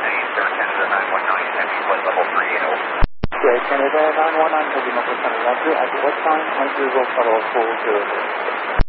Canada 919, heavy flight level 380. Yeah, Canada 919, heavy Northwest 112. At what time entry will follow 400?